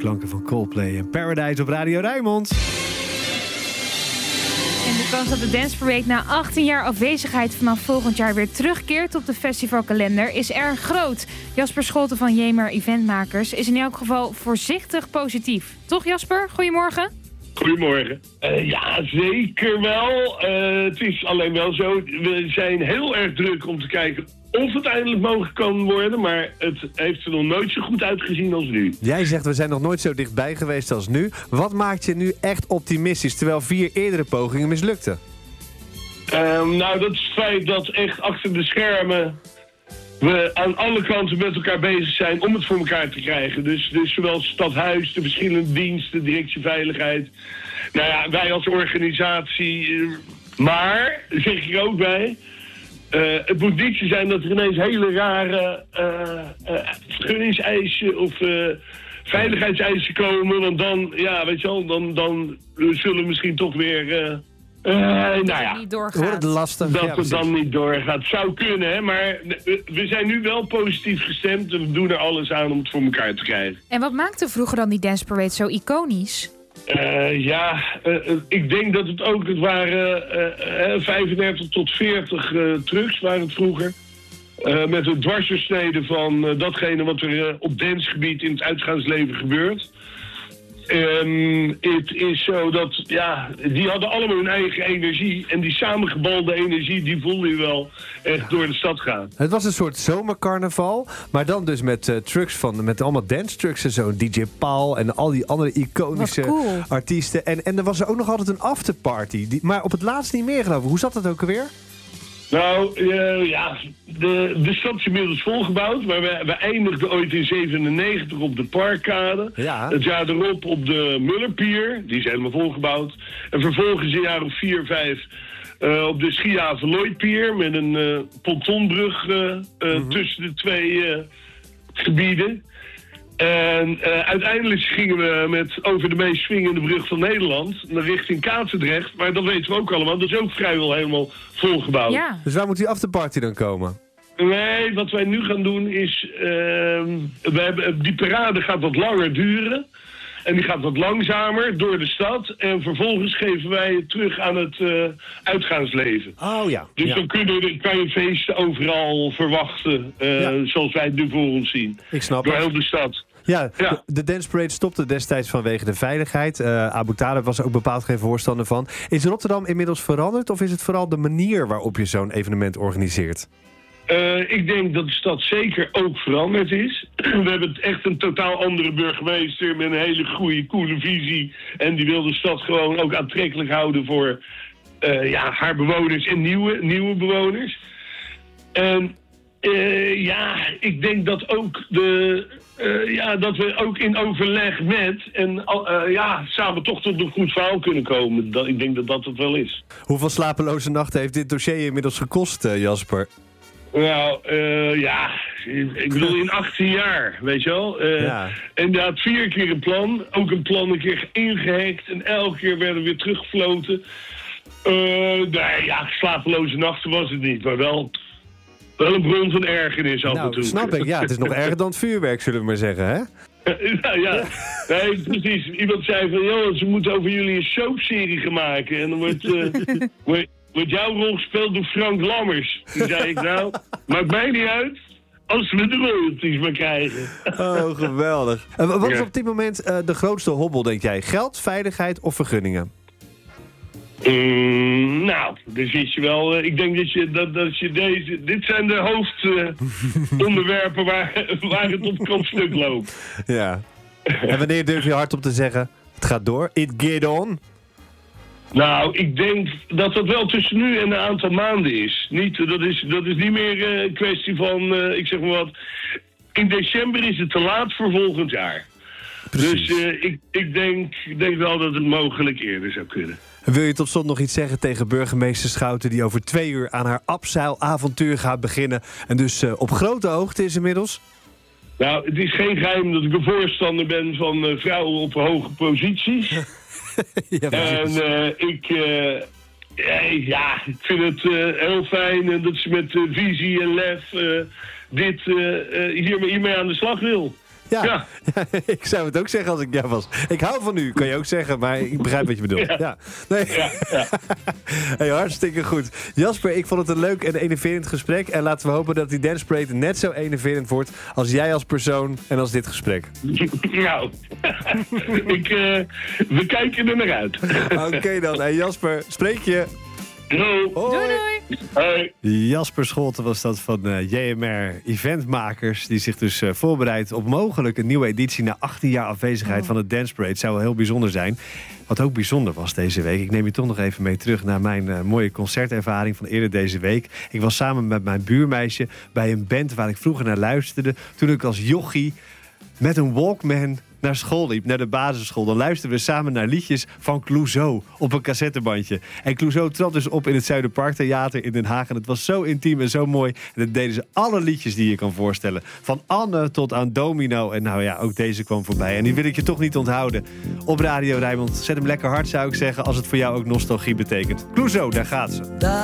Klanken van Coldplay en Paradise op Radio Rijnmond. En de kans dat de Dance Parade na 18 jaar afwezigheid vanaf volgend jaar weer terugkeert op de festivalkalender is erg groot. Jasper Scholten van Jemer Eventmakers is in elk geval voorzichtig positief. Toch Jasper? Goedemorgen. Goedemorgen. Ja, zeker wel. Het is alleen wel zo, we zijn heel erg druk om te kijken of het eindelijk mogelijk kan worden, maar het heeft er nog nooit zo goed uitgezien als nu. Jij zegt, we zijn nog nooit zo dichtbij geweest als nu. Wat maakt je nu echt optimistisch, terwijl 4 eerdere pogingen mislukten? Nou, dat is het feit dat echt achter de schermen we aan alle kanten met elkaar bezig zijn om het voor elkaar te krijgen. Dus zowel het stadhuis, de verschillende diensten, directie veiligheid. Nou ja, wij als organisatie. Maar, zeg ik er ook bij, het moet niet zo zijn dat er ineens hele rare vergunningseisen of veiligheidseisen komen. Want dan, ja, weet je wel, dan zullen we misschien toch weer nou ja, niet doorgaat. Lastig. Dat het dan niet doorgaat. Zou kunnen, hè, maar we zijn nu wel positief gestemd en we doen er alles aan om het voor elkaar te krijgen. En wat maakte vroeger dan die Dance Parade zo iconisch? Ik denk dat het waren 35 tot 40 trucks waren het vroeger. Met een dwarsdoorsnede van datgene wat er op dancegebied in het uitgaansleven gebeurt. Het is zo dat, ja, die hadden allemaal hun eigen energie. En die samengebalde energie, die voelde je wel echt door de stad gaan. Het was een soort zomercarnaval, maar dan dus met trucks met allemaal dance trucks en zo. DJ Paul en al die andere iconische artiesten. En er was er ook nog altijd een afterparty. Maar op het laatst niet meer, geloof ik. Hoe zat dat ook alweer? Nou, ja, de stad is inmiddels volgebouwd, maar we eindigden ooit in 97 op de Parkkade. Ja. Het jaar erop op de Mullerpier, die is helemaal volgebouwd. En vervolgens een jaar of 4, 5 op de Schiaven Lloydpier met een pontonbrug tussen de twee gebieden. En uiteindelijk gingen we over de meest swingende brug van Nederland naar richting Katendrecht. Maar dat weten we ook allemaal, dat is ook vrijwel helemaal volgebouwd. Ja. Dus waar moet die afterparty dan komen? Nee, wat wij nu gaan doen is, die parade gaat wat langer duren. En die gaat wat langzamer door de stad. En vervolgens geven wij het terug aan het uitgaansleven. Oh ja. Dus ja. dan kan je feesten overal verwachten, zoals wij het nu voor ons zien. Ik snap door het. heel de stad. Ja, Ja. de Dance Parade stopte destijds vanwege de veiligheid. Abu Talib was er ook bepaald geen voorstander van. Is Rotterdam inmiddels veranderd of is het vooral de manier waarop je zo'n evenement organiseert? Ik denk dat de stad zeker ook veranderd is. We hebben echt een totaal andere burgemeester met een hele goede, coole visie. En die wil de stad gewoon ook aantrekkelijk houden voor haar bewoners en nieuwe bewoners. En ik denk dat ook dat we ook in overleg met en samen toch tot een goed verhaal kunnen komen. Ik denk dat het wel is. Hoeveel slapeloze nachten heeft dit dossier inmiddels gekost, Jasper? Nou, ik bedoel in 18 jaar, weet je wel. En daar had 4 keer een plan. Ook een plan een keer ingehackt. En elke keer werden we weer teruggefloten. Slapeloze nachten was het niet. Maar wel een bron van ergernis af en toe. Snap ik. Ja, het is nog erger dan het vuurwerk, zullen we maar zeggen, hè? ja. Nee, precies. Iemand zei van, joh, ze moeten over jullie een soapserie gaan maken. En dan wordt jouw rol gespeeld door Frank Lammers. Toen zei ik, nou, maakt mij niet uit als we de royalties maar krijgen. Oh, geweldig. Wat is op dit moment de grootste hobbel, denk jij? Geld, veiligheid of vergunningen? Nou, dus is je wel. Ik denk dat je dit zijn de hoofdonderwerpen waar het op kopstuk loopt. Ja. En wanneer durf je hardop te zeggen, het gaat door, it get on? Nou, ik denk dat dat wel tussen nu en een aantal maanden is. Dat is niet meer een kwestie van, ik zeg maar wat. In december is het te laat voor volgend jaar. Precies. Dus ik denk wel dat het mogelijk eerder zou kunnen. Wil je tot slot nog iets zeggen tegen burgemeester Schouten, die over 2 uur aan haar abzeilavontuur gaat beginnen en dus op grote hoogte is inmiddels? Nou, het is geen geheim dat ik een voorstander ben van vrouwen op hoge posities. Ja, en ik vind het heel fijn dat ze met visie en lef hiermee aan de slag wil. Ja. Ik zou het ook zeggen als ik jou was. Ik hou van u, kan je ook zeggen, maar ik begrijp wat je bedoelt. Ja. Nee. Ja. Hey, hartstikke goed. Jasper, ik vond het een leuk en enerverend gesprek. En laten we hopen dat die Dance Parade net zo enerverend wordt als jij als persoon en als dit gesprek. Nou, we kijken er naar uit. Oké dan. Hey Jasper, spreek je. Doei. Doei. Hoi. Jasper Scholten was dat van JMR Eventmakers. Die zich dus voorbereidt op mogelijk een nieuwe editie na 18 jaar afwezigheid van de Dance Parade. Zou wel heel bijzonder zijn. Wat ook bijzonder was deze week. Ik neem je toch nog even mee terug naar mijn mooie concertervaring van eerder deze week. Ik was samen met mijn buurmeisje bij een band waar ik vroeger naar luisterde. Toen ik als jochie met een Walkman naar school liep, naar de basisschool. Dan luisterden we samen naar liedjes van Clouseau op een cassettebandje. En Clouseau trad dus op in het Zuiderparktheater in Den Haag. En het was zo intiem en zo mooi. En dat deden ze alle liedjes die je kan voorstellen. Van Anne tot aan Domino. En nou ja, ook deze kwam voorbij. En die wil ik je toch niet onthouden. Op Radio Rijnmond. Zet hem lekker hard, zou ik zeggen, als het voor jou ook nostalgie betekent. Clouseau, daar gaat ze.